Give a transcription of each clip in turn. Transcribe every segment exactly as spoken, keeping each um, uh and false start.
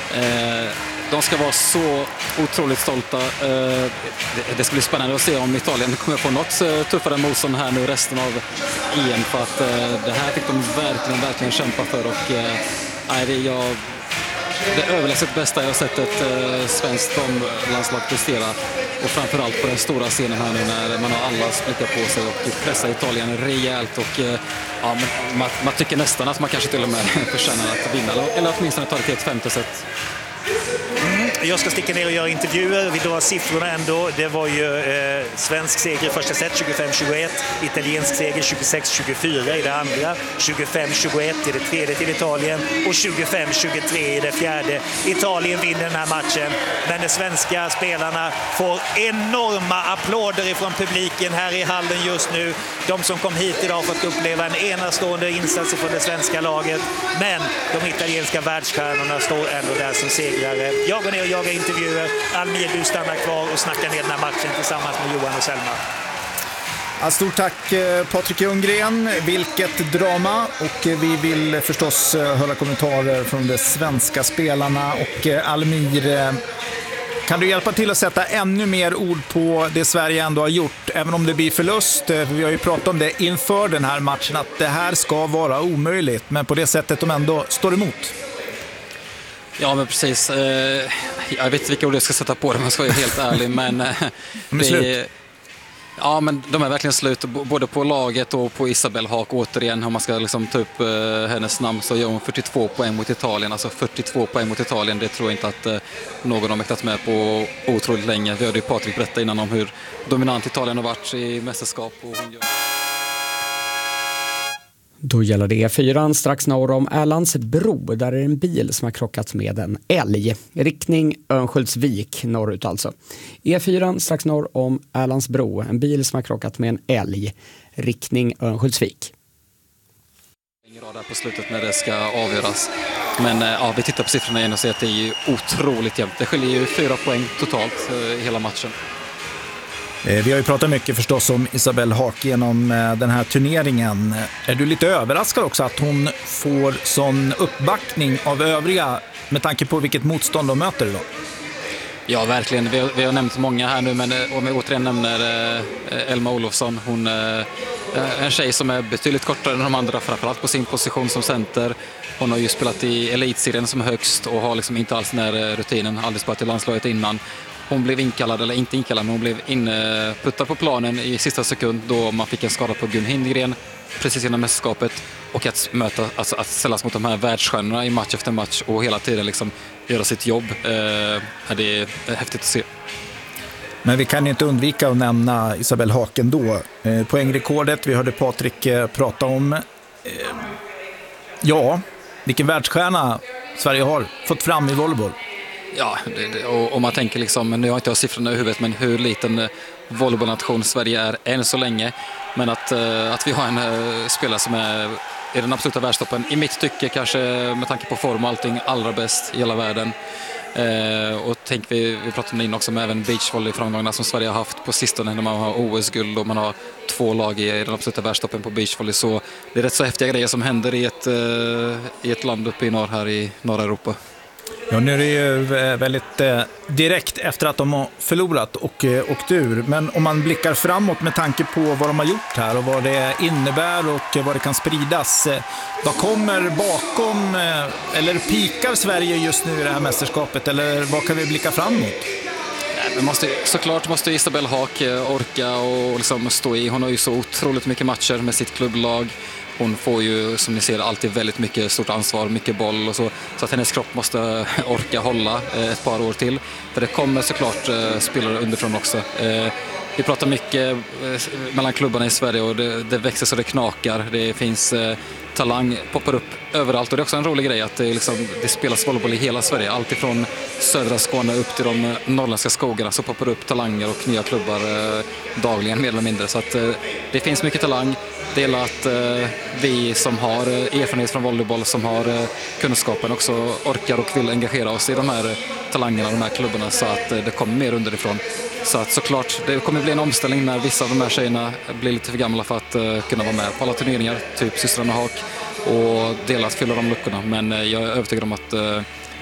Eh, de ska vara så otroligt stolta. Eh, det, det ska bli spännande att se om Italien kommer få något eh, tuffare motstånd här nu resten av E M, för att eh, det här fick de verkligen, verkligen kämpa för. Och eh, nej, det, jag, det överlägset bästa jag har sett ett eh, svenskt damlandslag prestera. Och framförallt på den stora scenen här nu när man har alla blickar på sig och pressar Italien rejält. Och, eh, ja, man, man tycker nästan att man kanske till och med förtjänar att vinna. Eller åtminstone ta det till ett femte set. Mm, jag ska sticka ner och göra intervjuer. Vi drar siffrorna ändå. Det var ju eh, svensk seger i första set tjugofem tjugoett, italiensk seger tjugosex tjugofyra i det andra, tjugofem tjugoett i det tredje till Italien och tjugofem tjugotre i det fjärde. Italien vinner den här matchen, men de svenska spelarna får enorma applåder ifrån publiken här i hallen just nu. De som kom hit idag har fått uppleva en enastående insats från det svenska laget, men de italienska världsstjärnorna står ändå där som segrare. Jag går ner och jagar intervjuer. Almir, du stannar kvar och snackar ner den här matchen tillsammans med Johan och Selma. Ja, stort tack Patrik Ljunggren. Vilket drama. Och vi vill förstås höra kommentarer från de svenska spelarna. Och Almir, kan du hjälpa till att sätta ännu mer ord på det Sverige ändå har gjort, även om det blir förlust? Vi har ju pratat om det inför den här matchen, att det här ska vara omöjligt, men på det sättet de ändå står emot. Ja, men precis. Jag vet inte vilka ord jag ska sätta på det, om jag ska vara helt ärlig. Men de är slut. Ja, men de är verkligen slut. Både på laget och på Isabelle Haak. Återigen, om man ska liksom ta upp hennes namn, så gör hon fyrtiotvå poäng mot Italien. Alltså fyrtiotvå poäng mot Italien, det tror jag inte att någon har mäktat med på otroligt länge. Vi hörde ju Patrik berätta innan om hur dominant Italien har varit i mästerskap. Och hon gör... Då gäller det E fyra strax norr om Älandsbro. Där är en bil som har krockat med en älg. Riktning Örnsköldsvik norrut alltså. E fyra strax norr om Älandsbro. En bil som har krockat med en älg. Riktning Örnsköldsvik. Ingen rad där på slutet när det ska avgöras. Men ja, vi tittar på siffrorna igen och ser att det är ju otroligt jämnt. Det skiljer ju fyra poäng totalt i hela matchen. Vi har ju pratat mycket förstås om Isabelle Haak genom den här turneringen. Är du lite överraskad också att hon får sån uppbackning av övriga med tanke på vilket motstånd de möter idag? Ja, verkligen. Vi har, vi har nämnt många här nu, men om vi återigen nämner eh, Elma Olofsson. Hon är eh, en tjej som är betydligt kortare än de andra, framförallt på sin position som center. Hon har ju spelat i elitserien som högst och har liksom inte alls den här rutinen, aldrig spelat i landslaget innan. Hon blev inkallad, eller inte inkallad, men hon blev inputtad på planen i sista sekund då man fick en skada på Gun Hindgren precis innan mästerskapet. Och att möta, alltså att ställas mot de här världsstjärnorna i match efter match och hela tiden liksom göra sitt jobb. Eh, det är häftigt att se. Men vi kan inte undvika att nämna Isabelle Haak då. Eh, poängrekordet, vi hörde Patrik eh, prata om. Eh, ja, vilken världsstjärna Sverige har fått fram i volleyboll. Ja, det, det, och om man tänker liksom, nu har inte jag siffrorna i huvudet, men hur liten volleybollnation Sverige är än så länge. Men att, att vi har en uh, spelare som är i den absoluta världstoppen, i mitt tycke kanske med tanke på form och allting, allra bäst i hela världen. Uh, och tänk, vi, vi pratade om det in också med även beachvolley-framgångarna som Sverige har haft på sistone när man har O S-guld och man har två lag i den absoluta världstoppen på beachvolley. Så det är rätt så häftiga grejer som händer i ett, uh, i ett land uppe i norr här i norra Europa. Ja, nu är det ju väldigt eh, direkt efter att de har förlorat och eh, åkt ur. Men om man blickar framåt med tanke på vad de har gjort här och vad det innebär och eh, vad det kan spridas. Eh, vad kommer bakom, eh, eller pikar Sverige just nu i det här mästerskapet? Eller vad kan vi blicka framåt? Men måste, såklart måste Isabelle Haak orka och liksom stå i. Hon har ju så otroligt mycket matcher med sitt klubblag. Hon får ju, som ni ser, alltid väldigt mycket stort ansvar, mycket boll och så. Så att hennes kropp måste orka hålla ett par år till. För det kommer såklart spelare underifrån också. Vi pratar mycket mellan klubbarna i Sverige och det, det växer så det knakar. Det finns talang, poppar upp överallt. Och det är också en rolig grej att det, liksom, det spelas volleyboll i hela Sverige. Allt ifrån södra Skåne upp till de norrländska skogarna så poppar upp talanger och nya klubbar eh, dagligen mer eller mindre. Så att eh, det finns mycket talang. Det gäller att eh, vi som har erfarenhet från volleyboll, som har eh, kunskapen också orkar och vill engagera oss i de här talangerna, de här klubbarna så att eh, det kommer mer underifrån. Så att såklart, det kommer bli en omställning när vissa av de här tjejerna blir lite för gamla för att uh, kunna vara med på alla turneringar, typ systrarna Haak, och dela att fylla de luckorna. Men uh, jag är övertygad om att uh,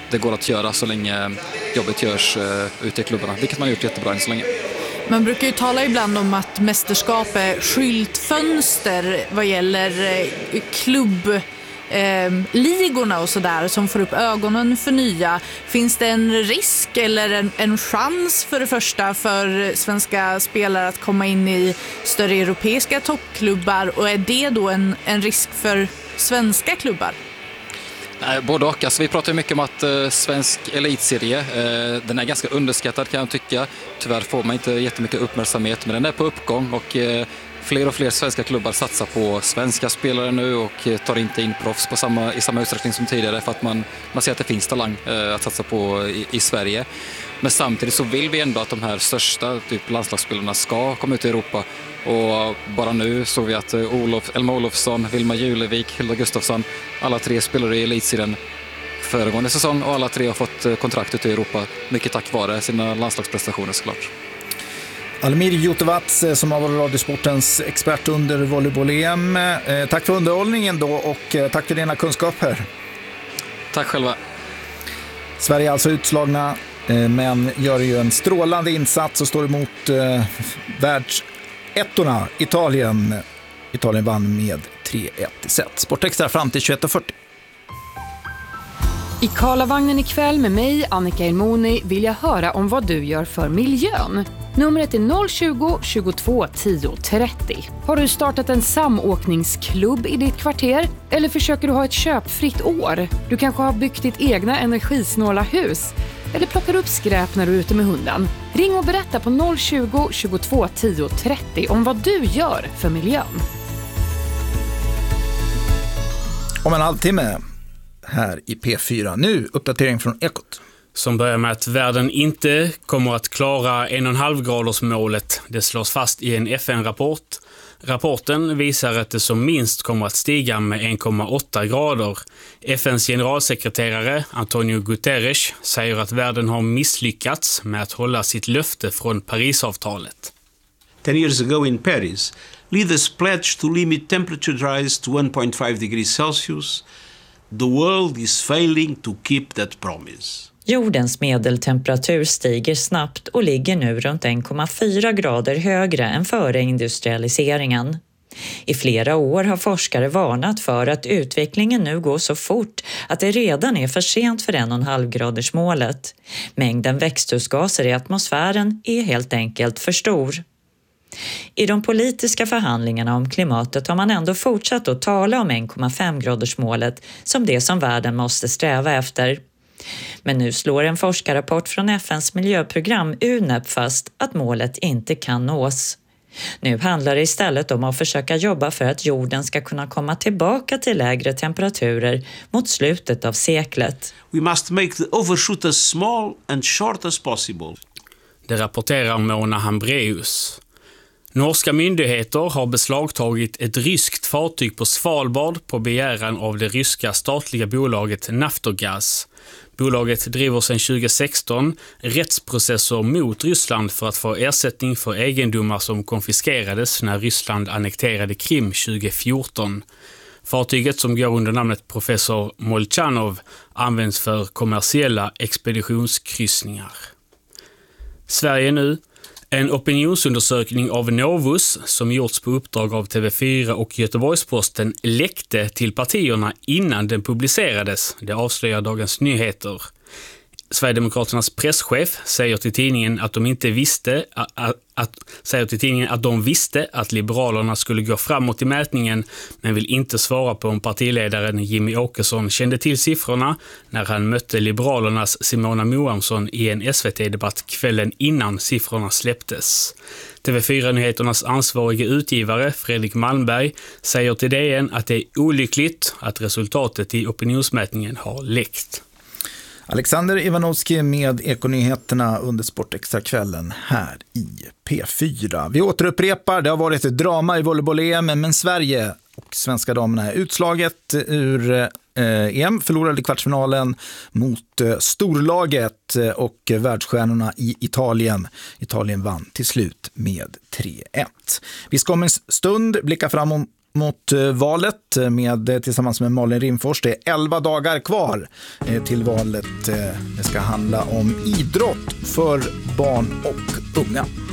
det går att göra så länge jobbet görs ute i klubbarna, vilket man har gjort jättebra än så länge. Man brukar ju tala ibland om att mästerskap är skyltfönster vad gäller klubb Eh, ligorna och sådär som får upp ögonen för nya. Finns det en risk eller en, en chans för det första för svenska spelare att komma in i större europeiska toppklubbar, och är det då en, en risk för svenska klubbar? Nej, både och. Alltså, vi pratar ju mycket om att eh, svensk elitserie, eh, den är ganska underskattad kan jag tycka. Tyvärr får man inte jättemycket uppmärksamhet, men den är på uppgång och eh, fler och fler svenska klubbar satsar på svenska spelare nu och tar inte in proffs på samma, i samma utsträckning som tidigare för att man, man ser att det finns talang eh, att satsa på i, i Sverige. Men samtidigt så vill vi ändå att de här största typ landslagsspelarna ska komma ut i Europa. Och bara nu såg vi att Olof, Elma Olofsson, Vilma Julevik, Hilda Gustafsson, alla tre spelar i elitserien föregående säsong och alla tre har fått kontrakt ute i Europa. Mycket tack vare sina landslagsprestationer såklart. Almir Jutevats som har varit Radiosportens expert under volleyboll-E M. Eh, tack för underhållningen då och eh, tack för dina kunskaper. Tack själva. Sverige är alltså utslagna eh, men gör ju en strålande insats och står emot eh, världsettorna Italien. Italien vann med tre ett i set. Sportextra fram till tjugoett fyrtio. I Karlavagnen ikväll med mig, Annika Elmoni, vill jag höra om vad du gör för miljön. Numret är noll tjugo, tjugotvå, tio, trettio. Har du startat en samåkningsklubb i ditt kvarter? Eller försöker du ha ett köpfritt år? Du kanske har byggt ditt egna energisnåla hus? Eller plockar upp skräp när du är ute med hunden? Ring och berätta på noll tjugo, tjugotvå, tio, trettio om vad du gör för miljön. Om en halvtimme här i P fyra. Nu uppdatering från Ekot. Som börjar med att världen inte kommer att klara en och en halv graders målet. Det slås fast i en F N-rapport. Rapporten visar att det som minst kommer att stiga med en komma åtta grader. F N:s generalsekreterare Antonio Guterres säger att världen har misslyckats med att hålla sitt löfte från Parisavtalet. Ten years ago in Paris, leaders pledged to limit temperature rise to one point five degrees Celsius. The world is failing to keep that promise. Jordens medeltemperatur stiger snabbt och ligger nu runt en komma fyra grader högre än före industrialiseringen. I flera år har forskare varnat för att utvecklingen nu går så fort att det redan är för sent för en och en halv graders målet. Mängden växthusgaser i atmosfären är helt enkelt för stor. I de politiska förhandlingarna om klimatet har man ändå fortsatt att tala om en komma fem graders målet som det som världen måste sträva efter. Men nu slår en forskarrapport från F N:s miljöprogram U N E P fast att målet inte kan nås. Nu handlar det istället om att försöka jobba för att jorden ska kunna komma tillbaka till lägre temperaturer mot slutet av seklet. We must make the overshoot as small and short as possible. Det rapporterar Mona Hambreus. Norska myndigheter har beslagtagit ett ryskt fartyg på Svalbard på begäran av det ryska statliga bolaget Naftogaz. Bolaget driver sedan tjugo sexton rättsprocesser mot Ryssland för att få ersättning för egendomar som konfiskerades när Ryssland annekterade Krim tjugo fjorton. Fartyget, som går under namnet Professor Molchanov, används för kommersiella expeditionskryssningar. Sverige nu. En opinionsundersökning av Novus som gjorts på uppdrag av T V fyra och Göteborgsposten läckte till partierna innan den publicerades. Det avslöjar Dagens Nyheter. Sverigedemokraternas presschef säger till tidningen att de inte visste att, att, säger till tidningen att de visste att Liberalerna skulle gå framåt i mätningen, men vill inte svara på om partiledaren Jimmy Åkesson kände till siffrorna när han mötte Liberalernas Simona Moamsson i en S V T-debatt kvällen innan siffrorna släpptes. T V fyra-nyheternas ansvariga utgivare Fredrik Malmberg säger till D N att det är olyckligt att resultatet i opinionsmätningen har läckt. Alexander Ivanovski med Ekonyheterna under Sportextra-kvällen här i P fyra. Vi återupprepar, det har varit ett drama i volleyboll-E M, men Sverige och svenska damerna är utslaget ur eh, E M, förlorade kvartsfinalen mot eh, storlaget och världsstjärnorna i Italien. Italien vann till slut med tre ett. Vi ska om en stund blicka fram om mot valet med, tillsammans med Malin Rimfors. Det är elva dagar kvar till valet. Det ska handla om idrott för barn och unga.